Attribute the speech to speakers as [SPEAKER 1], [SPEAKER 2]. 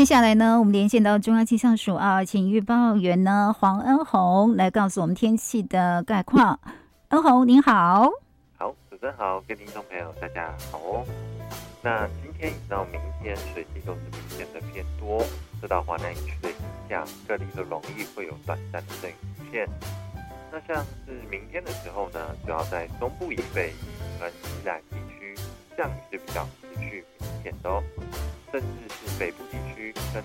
[SPEAKER 1] 接下来呢，我们连线到中央气象署请预报员呢黄恩宏来告诉我们天气的概况。恩宏您好。
[SPEAKER 2] 好，主持人好，各位听众朋友大家好哦。那今天一直到明天水汽都是明显的偏多，受到华南雨区的影响，各地都容易会有短暂的阵雨出现。那像是明天的时候呢，主要在中部以北跟宜兰地区降雨是比较持续明显的哦，甚至是北部地区更